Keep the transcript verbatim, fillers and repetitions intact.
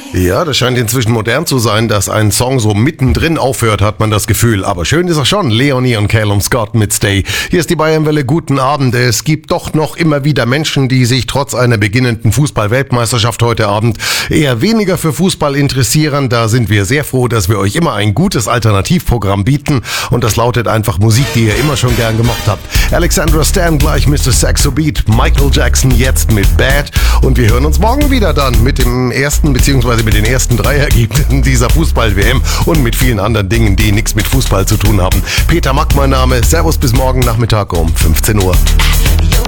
Ja, das scheint inzwischen modern zu sein, dass ein Song so mittendrin aufhört, hat man das Gefühl. Aber schön ist er schon. Leonie und Callum Scott mit Stay. Hier ist die Bayernwelle. Guten Abend. Es gibt doch noch immer wieder Menschen, die sich trotz einer beginnenden Fußball-Weltmeisterschaft heute Abend eher weniger für Fußball interessieren. Da sind wir sehr froh, dass wir euch immer ein gutes Alternativprogramm bieten. Und das lautet einfach Musik, die ihr immer schon gern gemocht habt. Alexandra Stan gleich Mister Saxo Beat. Michael Jackson jetzt mit Bad. Und wir hören uns morgen wieder dann mit dem ersten bzw. mit den ersten drei Ergebnissen dieser Fußball-W M und mit vielen anderen Dingen, die nichts mit Fußball zu tun haben. Peter Mack mein Name. Servus bis morgen Nachmittag um fünfzehn Uhr.